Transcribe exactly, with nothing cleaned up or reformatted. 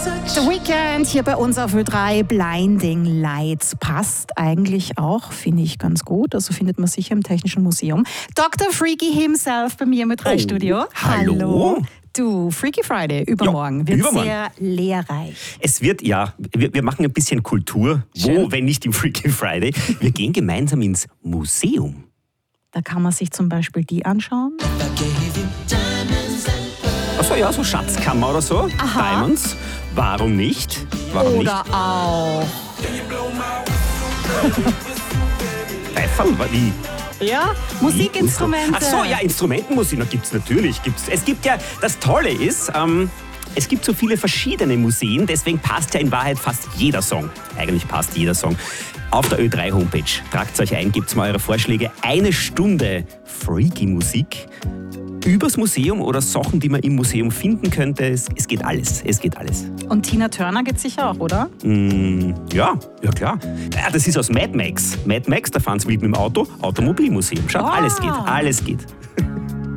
The Weeknd hier bei uns auf Ö drei, Blinding Lights. Passt eigentlich auch, finde ich, ganz gut. Also findet man sicher im Technischen Museum. Doktor Freaky himself bei mir im Ö drei Studio. Oh, hallo. Du, Freaky Friday übermorgen Ja, wird übermorgen. sehr lehrreich. Es wird, ja, wir, wir machen ein bisschen Kultur. Schön. Wo, wenn nicht im Freaky Friday? Wir gehen gemeinsam ins Museum. Da kann man sich zum Beispiel die anschauen. Achso, ja, so Schatzkammer oder so. Aha. Diamonds. Warum nicht? Warum Oder auch. nicht? Pfeiferl? Wie? Ja, Musikinstrumente. Ach so, ja, Instrumentenmusik, da gibt's natürlich. Gibt's. Es gibt ja, das Tolle ist, ähm, es gibt so viele verschiedene Museen, deswegen passt ja in Wahrheit fast jeder Song. Eigentlich passt jeder Song. Auf der Ö drei Homepage. Tragt euch ein, gebt mal eure Vorschläge. Eine Stunde Freaky Musik übers Museum oder Sachen, die man im Museum finden könnte. Es, es geht alles. Es geht alles. Und Tina Turner geht sicher auch, oder? Mm, ja, ja klar. Ja, das ist aus Mad Max. Mad Max, da fahren sie wild mit dem Auto. Automobilmuseum. Schaut, Ah. alles geht. Alles geht.